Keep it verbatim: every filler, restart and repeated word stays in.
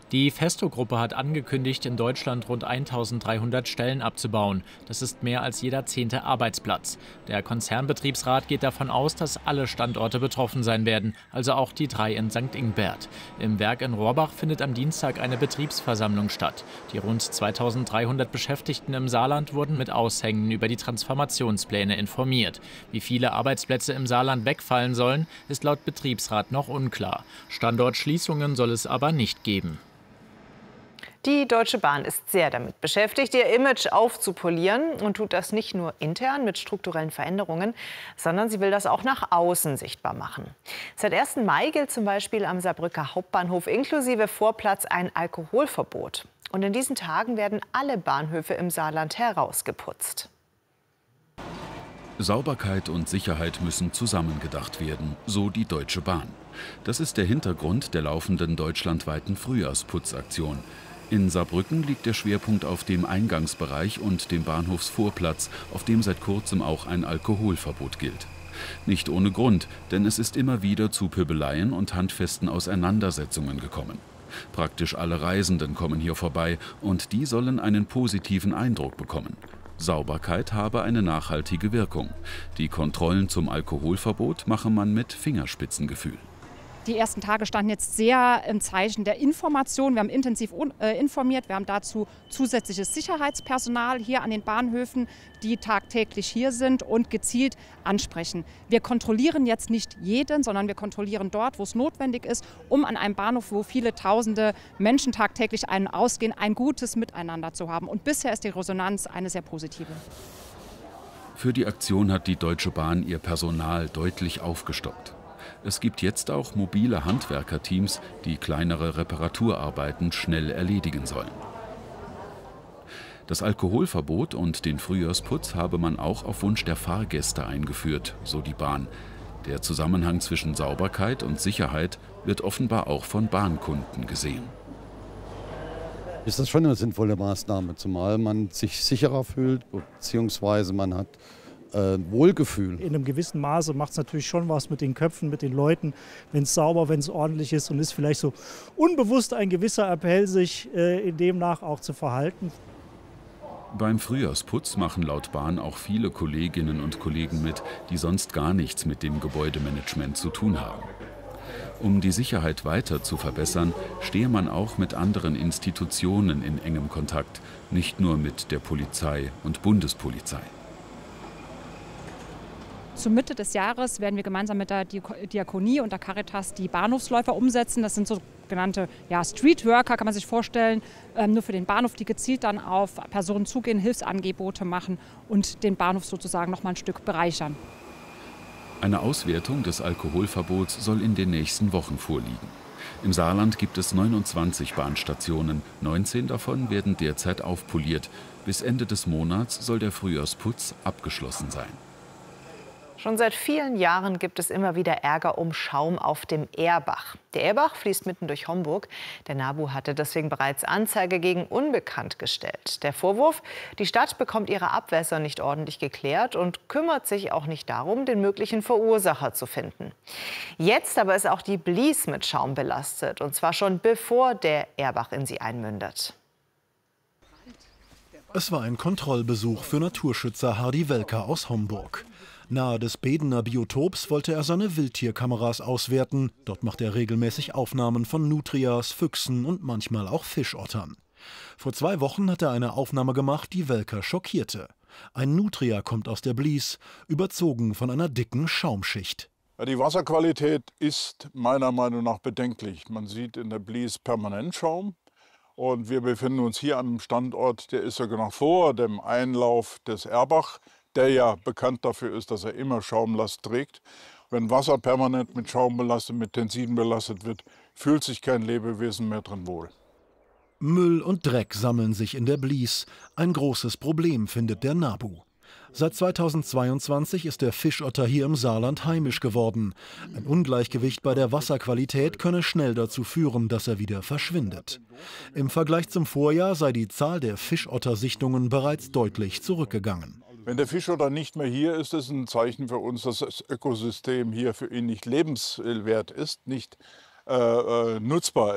Die Festo-Gruppe hat angekündigt, in Deutschland rund eintausenddreihundert Stellen abzubauen. Das ist mehr als jeder zehnte Arbeitsplatz. Der Konzernbetriebsrat geht davon aus, dass alle Standorte betroffen sein werden, also auch die drei in Sankt Ingbert. Im Werk in Rohrbach findet am Dienstag eine Betriebsversammlung statt. Die rund zweitausenddreihundert Beschäftigten im Saarland wurden mit Aushängen über die Transformationspläne informiert. Wie viele Arbeitsplätze im Saarland wegfallen sollen, ist laut Betriebsrat noch unklar. Standortschließungen soll es aber nicht geben. Die Deutsche Bahn ist sehr damit beschäftigt, ihr Image aufzupolieren und tut das nicht nur intern mit strukturellen Veränderungen, sondern sie will das auch nach außen sichtbar machen. Seit ersten Mai gilt zum Beispiel am Saarbrücker Hauptbahnhof inklusive Vorplatz ein Alkoholverbot. Und in diesen Tagen werden alle Bahnhöfe im Saarland herausgeputzt. Sauberkeit und Sicherheit müssen zusammengedacht werden, so die Deutsche Bahn. Das ist der Hintergrund der laufenden deutschlandweiten Frühjahrsputzaktion. In Saarbrücken liegt der Schwerpunkt auf dem Eingangsbereich und dem Bahnhofsvorplatz, auf dem seit kurzem auch ein Alkoholverbot gilt. Nicht ohne Grund, denn es ist immer wieder zu Pöbeleien und handfesten Auseinandersetzungen gekommen. Praktisch alle Reisenden kommen hier vorbei und die sollen einen positiven Eindruck bekommen. Sauberkeit habe eine nachhaltige Wirkung. Die Kontrollen zum Alkoholverbot mache man mit Fingerspitzengefühl. Die ersten Tage standen jetzt sehr im Zeichen der Information. Wir haben intensiv informiert. Wir haben dazu zusätzliches Sicherheitspersonal hier an den Bahnhöfen, die tagtäglich hier sind und gezielt ansprechen. Wir kontrollieren jetzt nicht jeden, sondern wir kontrollieren dort, wo es notwendig ist, um an einem Bahnhof, wo viele tausende Menschen tagtäglich ein- und ausgehen, ein gutes Miteinander zu haben. Und bisher ist die Resonanz eine sehr positive. Für die Aktion hat die Deutsche Bahn ihr Personal deutlich aufgestockt. Es gibt jetzt auch mobile Handwerkerteams, die kleinere Reparaturarbeiten schnell erledigen sollen. Das Alkoholverbot und den Frühjahrsputz habe man auch auf Wunsch der Fahrgäste eingeführt, so die Bahn. Der Zusammenhang zwischen Sauberkeit und Sicherheit wird offenbar auch von Bahnkunden gesehen. Ist das schon eine sinnvolle Maßnahme, zumal man sich sicherer fühlt, beziehungsweise man hat Äh, Wohlgefühl. In einem gewissen Maße macht es natürlich schon was mit den Köpfen, mit den Leuten, wenn es sauber, wenn es ordentlich ist und ist vielleicht so unbewusst ein gewisser Appell, sich äh, demnach auch zu verhalten. Beim Frühjahrsputz machen laut Bahn auch viele Kolleginnen und Kollegen mit, die sonst gar nichts mit dem Gebäudemanagement zu tun haben. Um die Sicherheit weiter zu verbessern, stehe man auch mit anderen Institutionen in engem Kontakt, nicht nur mit der Polizei und Bundespolizei. Zur Mitte des Jahres werden wir gemeinsam mit der Diakonie und der Caritas die Bahnhofsläufer umsetzen. Das sind sogenannte ja, Streetworker, kann man sich vorstellen, ähm, nur für den Bahnhof, die gezielt dann auf Personen zugehen, Hilfsangebote machen und den Bahnhof sozusagen noch mal ein Stück bereichern. Eine Auswertung des Alkoholverbots soll in den nächsten Wochen vorliegen. Im Saarland gibt es neunundzwanzig Bahnstationen, neunzehn davon werden derzeit aufpoliert. Bis Ende des Monats soll der Frühjahrsputz abgeschlossen sein. Schon seit vielen Jahren gibt es immer wieder Ärger um Schaum auf dem Erbach. Der Erbach fließt mitten durch Homburg. Der NABU hatte deswegen bereits Anzeige gegen Unbekannt gestellt. Der Vorwurf, die Stadt bekommt ihre Abwässer nicht ordentlich geklärt und kümmert sich auch nicht darum, den möglichen Verursacher zu finden. Jetzt aber ist auch die Blies mit Schaum belastet, und zwar schon bevor der Erbach in sie einmündet. Es war ein Kontrollbesuch für Naturschützer Hardy Welker aus Homburg. Nahe des Bedener Biotops wollte er seine Wildtierkameras auswerten. Dort macht er regelmäßig Aufnahmen von Nutrias, Füchsen und manchmal auch Fischottern. Vor zwei Wochen hat er eine Aufnahme gemacht, die Welker schockierte. Ein Nutria kommt aus der Blies, überzogen von einer dicken Schaumschicht. Die Wasserqualität ist meiner Meinung nach bedenklich. Man sieht in der Blies permanent Schaum. Und wir befinden uns hier an einem Standort, der ist sogar noch vor dem Einlauf des Erbach, der ja bekannt dafür ist, dass er immer Schaumlast trägt. Wenn Wasser permanent mit Schaum belastet, mit Tensiden belastet wird, fühlt sich kein Lebewesen mehr drin wohl. Müll und Dreck sammeln sich in der Blies. Ein großes Problem, findet der NABU. Seit zweitausendzweiundzwanzig ist der Fischotter hier im Saarland heimisch geworden. Ein Ungleichgewicht bei der Wasserqualität könne schnell dazu führen, dass er wieder verschwindet. Im Vergleich zum Vorjahr sei die Zahl der Fischottersichtungen bereits deutlich zurückgegangen. Wenn der Fischotter nicht mehr hier ist, ist es ein Zeichen für uns, dass das Ökosystem hier für ihn nicht lebenswert ist, nicht äh, nutzbar